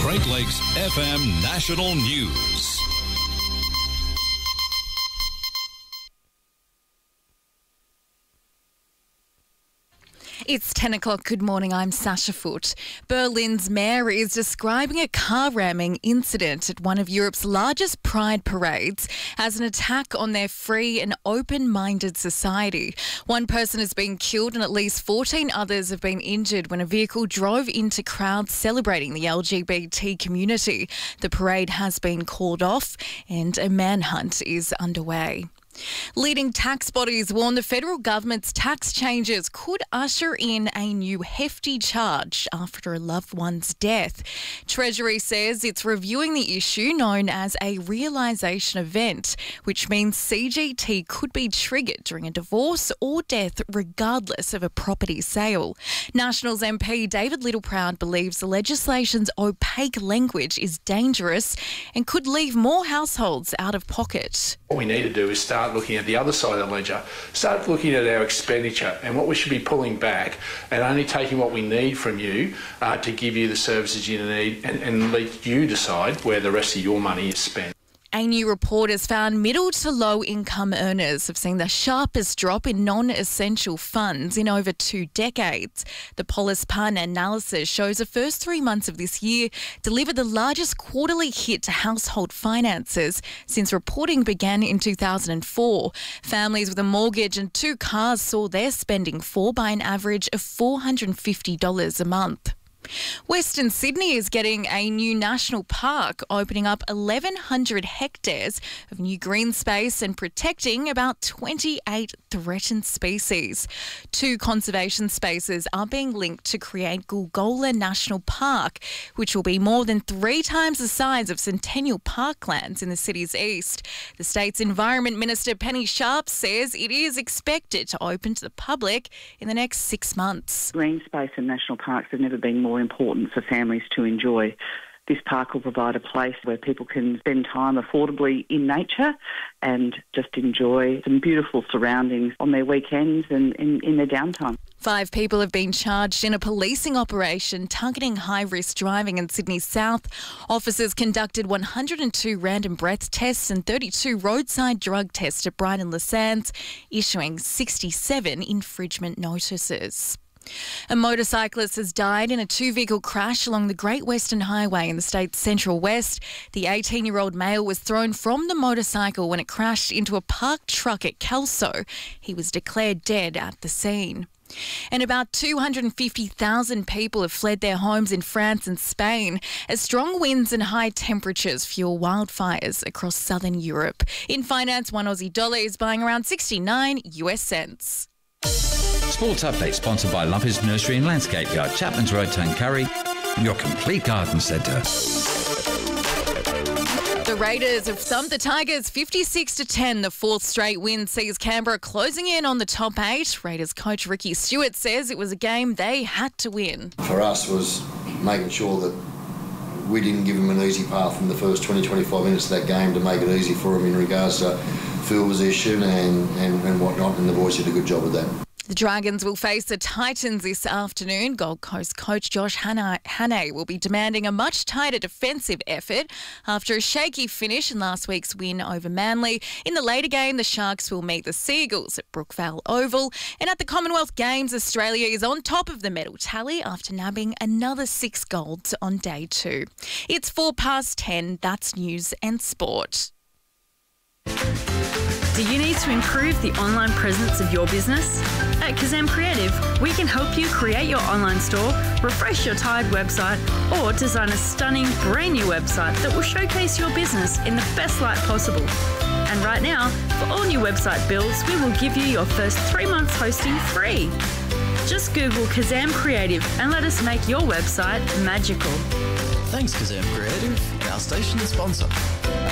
Great Lakes FM National News. It's 10 o'clock. Good morning. I'm Sasha Foote. Berlin's mayor is describing a car ramming incident at one of Europe's largest pride parades as an attack on their free and open-minded society. One person has been killed and at least 14 others have been injured when a vehicle drove into crowds celebrating the LGBT community. The parade has been called off and a manhunt is underway. Leading tax bodies warn the federal government's tax changes could usher in a new hefty charge after a loved one's death. Treasury says it's reviewing the issue known as a realisation event, which means CGT could be triggered during a divorce or death regardless of a property sale. Nationals MP David Littleproud believes the legislation's opaque language is dangerous and could leave more households out of pocket. What we need to do is start looking at the other side of the ledger, start looking at our expenditure and what we should be pulling back and only taking what we need from you to give you the services you need and let you decide where the rest of your money is spent. A new report has found middle to low income earners have seen the sharpest drop in non-essential funds in over 2 decades. The Polis Partner analysis shows the first 3 months of this year delivered the largest quarterly hit to household finances since reporting began in 2004. Families with a mortgage and 2 cars saw their spending fall by an average of $450 a month. Western Sydney is getting a new national park, opening up 1,100 hectares of new green space and protecting about 28 threatened species. 2 conservation spaces are being linked to create Gulgola National Park, which will be more than 3 times the size of Centennial Parklands in the city's east. The state's Environment Minister Penny Sharp says it is expected to open to the public in the next 6 months. Green space and national parks have never been more important for families to enjoy. This park will provide a place where people can spend time affordably in nature and just enjoy some beautiful surroundings on their weekends and in their downtime. 5 people have been charged in a policing operation targeting high-risk driving in Sydney South. Officers conducted 102 random breath tests and 32 roadside drug tests at Brighton Le Sands, issuing 67 infringement notices. A motorcyclist has died in a 2-vehicle crash along the Great Western Highway in the state's Central West. The 18-year-old male was thrown from the motorcycle when it crashed into a parked truck at Kelso. He was declared dead at the scene. And about 250,000 people have fled their homes in France and Spain as strong winds and high temperatures fuel wildfires across southern Europe. In finance, one Aussie dollar is buying around 69 US cents. Sports update sponsored by Lumpy's Nursery and Landscape Yard, Chapman's Road, Tuncurry, your complete garden centre. The Raiders have thumped the Tigers 56-10. The 4th straight win sees Canberra closing in on the top 8. Raiders coach Ricky Stewart says it was a game they had to win. For us was making sure that we didn't give them an easy path in the first 20-25 minutes of that game to make it easy for them in regards to field position and whatnot, and the boys did a good job with that. The Dragons will face the Titans this afternoon. Gold Coast coach Josh Hannay will be demanding a much tighter defensive effort after a shaky finish in last week's win over Manly. In the later game, the Sharks will meet the Seagulls at Brookvale Oval. And at the Commonwealth Games, Australia is on top of the medal tally after nabbing another 6 golds on day 2. It's 10:04. That's news and sport. Do you need to improve the online presence of your business? At Kazam Creative, we can help you create your online store, refresh your tired website, or design a stunning brand new website that will showcase your business in the best light possible. And right now, for all new website builds, we will give you your first 3 months hosting free. Just Google Kazam Creative and let us make your website magical. Thanks Kazam Creative, our station sponsor.